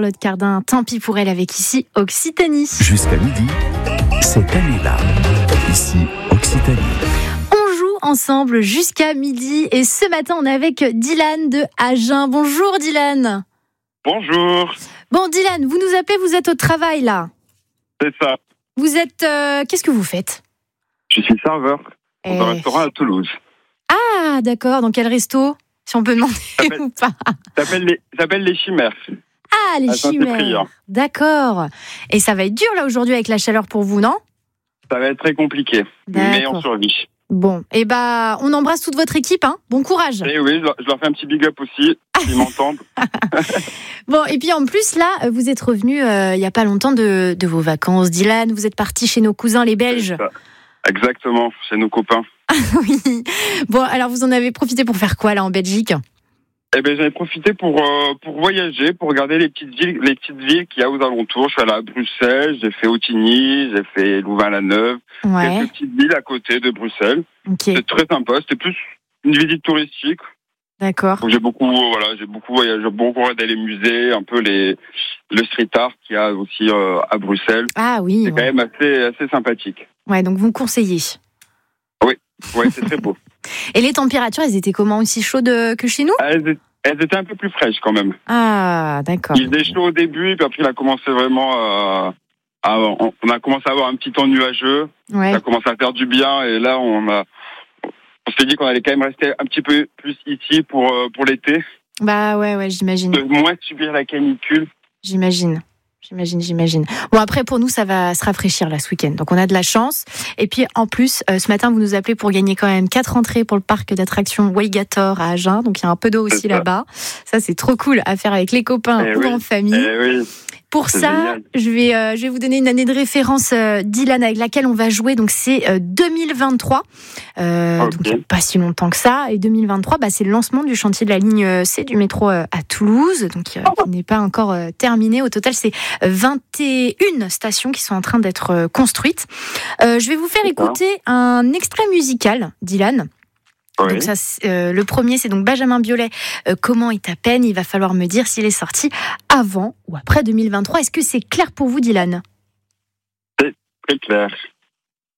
Charlotte Cardin, tant pis pour elle avec ici Occitanie. Jusqu'à midi, cette année-là, ici Occitanie. On joue ensemble jusqu'à midi et ce matin on est avec Dylan de Agen. Bonjour Dylan. Bonjour. Bon Dylan, vous nous appelez, vous êtes au travail là. C'est ça. Vous êtes... qu'est-ce que vous faites ? Je suis serveur dans un restaurant à Toulouse. Ah d'accord, dans quel resto ? Si on peut demander ou pas. Ça s'appelle les Chimères. Ah, les à Chimères. Saint-Cyprien. D'accord. Et ça va être dur là aujourd'hui avec la chaleur pour vous, non ? Ça va être très compliqué, mais on survit. Bon, et on embrasse toute votre équipe, hein. Bon courage. Et oui, je leur fais un petit big up aussi, s'ils m'entendent. Bon, et puis en plus là, vous êtes revenu il y a pas longtemps de vos vacances, Dylan. Vous êtes parti chez nos cousins les Belges. Exactement, chez nos copains. Oui. Bon, alors vous en avez profité pour faire quoi là en Belgique ? Eh ben, j'en ai profité pour voyager, pour regarder les petites villes qu'il y a aux alentours. Je suis allé à Bruxelles, j'ai fait Autigny, j'ai fait Louvain-la-Neuve, quelques petites villes à côté de Bruxelles. Okay. C'est très sympa. C'était plus une visite touristique. D'accord. Donc j'ai beaucoup voyagé, j'ai beaucoup regardé les musées, un peu le street art qu'il y a aussi à Bruxelles. Ah oui. C'est quand même assez sympathique. Ouais, donc vous me conseillez. Oui, c'est très beau. Et les températures, elles étaient comment, aussi chaudes que chez nous ? Elles étaient un peu plus fraîches quand même. Ah, d'accord. Il faisait chaud au début, puis après il a commencé vraiment on a commencé à avoir un petit temps nuageux. Ouais. Ça a commencé à faire du bien et là on s'est dit qu'on allait quand même rester un petit peu plus ici pour l'été. Bah ouais, j'imagine. De moins subir la canicule. J'imagine. Bon, après, pour nous, ça va se rafraîchir là ce week-end. Donc, on a de la chance. Et puis, en plus, ce matin, vous nous appelez pour gagner quand même 4 entrées pour le parc d'attractions Waygator à Agen. Donc, il y a un peu d'eau aussi là-bas. Ça, c'est trop cool à faire avec les copains ou en famille. Oui. Pour ça, je vais vous donner une année de référence, Dylan, avec laquelle on va jouer. Donc, c'est 2023. Donc, il n'y a pas si longtemps que ça. Et 2023, c'est le lancement du chantier de la ligne C du métro à Toulouse. Donc, qui n'est pas encore terminé. Au total, c'est 21 stations qui sont en train d'être construites. Je vais vous faire écouter un extrait musical, Dylan. Oui. Donc ça, le premier, c'est donc Benjamin Biolay. Comment est ta peine ? Il va falloir me dire s'il est sorti avant ou après 2023. Est-ce que c'est clair pour vous, Dylan ? C'est très clair.